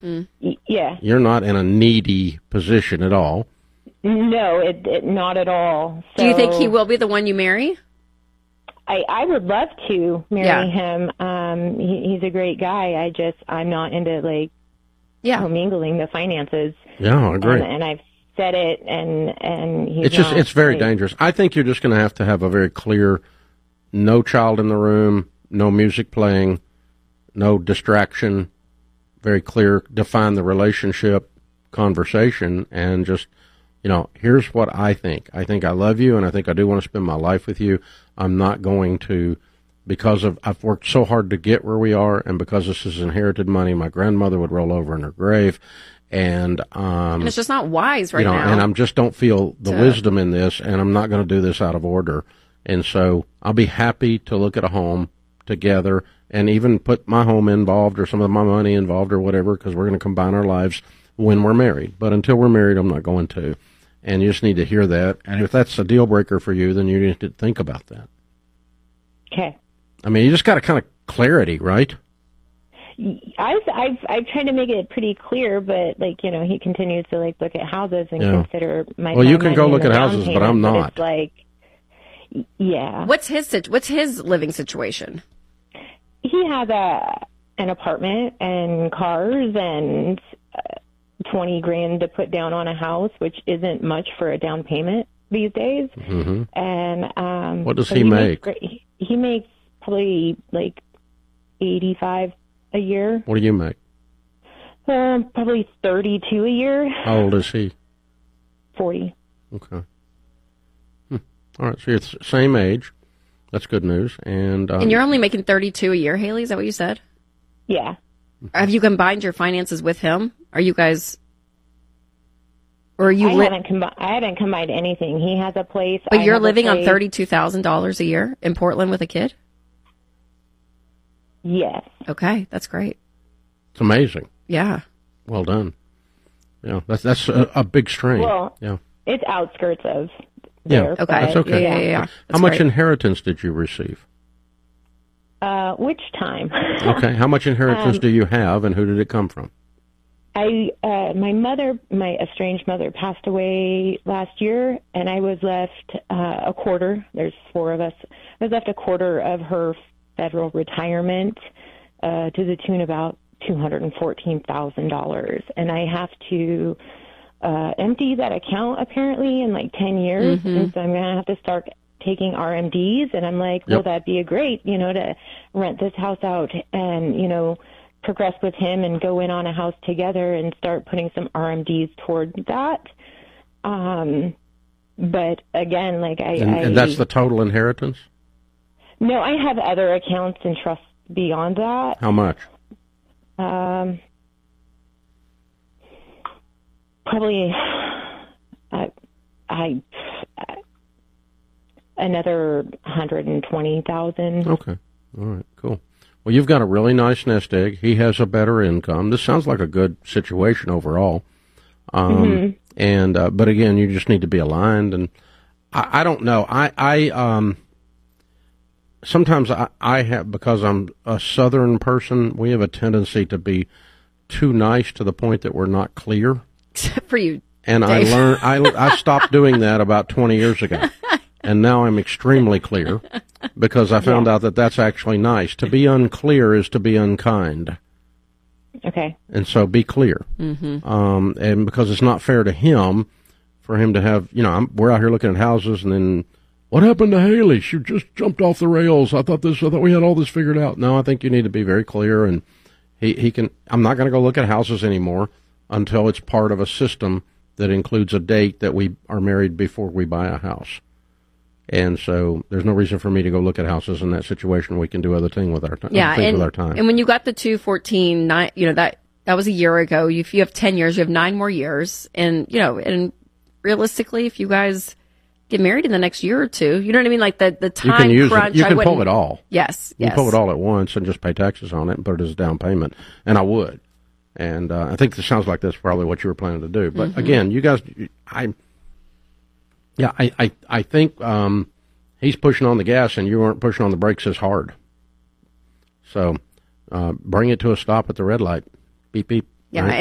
Yeah. You're not in a needy position at all. No, not at all. So, do you think he will be the one you marry? I would love to marry him. He's a great guy. I'm not into commingling the finances. Yeah, I agree. And I've said it, and it's very dangerous. I think you're just going to have a very clear, no child in the room, no music playing, no distraction, very clear, define the relationship conversation, and just, here's what I think. I think I love you, and I think I do want to spend my life with you. I'm not going to, I've worked so hard to get where we are, and because this is inherited money, my grandmother would roll over in her grave, and it's just not wise now. And I just don't feel the wisdom in this, and I'm not going to do this out of order. And so I'll be happy to look at a home together and even put my home involved or some of my money involved or whatever, because we're going to combine our lives when we're married. But until we're married, I'm not going to. And you just need to hear that. And if that's a deal breaker for you, then you need to think about that. Okay. I mean, you just got to kind of clarity, right? I've tried to make it pretty clear, but he continues to look at houses and consider my. Well, you can go look at houses, but I'm not. But it's yeah. What's his living situation? He has an apartment and cars and $20,000 to put down on a house, which isn't much for a down payment these days. Mm-hmm. And what does he make? He makes probably $85,000 a year. What do you make? Probably $32,000 a year. How old is he? 40. Okay. All right, so you're the same age. That's good news. And you're only making $32,000 a year, Haley. Is that what you said? Yeah. Have you combined your finances with him? Are you guys? Or are you? I haven't combined anything. He has a place. But you're living on $32,000 a year in Portland with a kid? Yes. Okay, that's great. It's amazing. Yeah. Well done. Yeah, that's a big strain. Well, yeah. It's outskirts of there. Yeah. Okay. That's okay. Yeah. How much inheritance did you receive? Which time? Okay. How much inheritance do you have, and who did it come from? My estranged mother passed away last year, and I was left a quarter. There's 4 of us. I was left a quarter of her federal retirement to the tune of about $214,000, and I have to empty that account apparently in 10 years, and so I'm going to have to start taking RMDs, and I'm like, well, that'd be great, to rent this house out and, progress with him and go in on a house together and start putting some RMDs toward that. But again, and that's the total inheritance? No, I have other accounts and trusts beyond that. How much? Probably another $120,000. Okay. All right. Cool. Well, you've got a really nice nest egg. He has a better income. This sounds like a good situation overall. And but again, you just need to be aligned. And I don't know. I sometimes I have, because I'm a Southern person, we have a tendency to be too nice to the point that we're not clear. Except for you, and Dave. I stopped doing that about 20 years ago. And now I'm extremely clear because I found out that that's actually nice. To be unclear is to be unkind. Okay. And so be clear. And because it's not fair to him for him to have, we're out here looking at houses and then, what happened to Haley? She just jumped off the rails. I thought we had all this figured out. No, I think you need to be very clear. And I'm not going to go look at houses anymore until it's part of a system that includes a date that we are married before we buy a house. And so there's no reason for me to go look at houses in that situation. We can do other things with our time. With our time. And when you got the 214, that was a year ago. If you have 10 years, you have 9 more years. And, and realistically, if you guys get married in the next year or two, you know what I mean? Like the time crunch. You can pull it all. Yes. You can pull it all at once and just pay taxes on it and put it as a down payment. And I would. And I think this sounds like that's probably what you were planning to do. But again, you guys, I think he's pushing on the gas and you aren't pushing on the brakes as hard. So bring it to a stop at the red light. Beep, beep. Yeah. Right?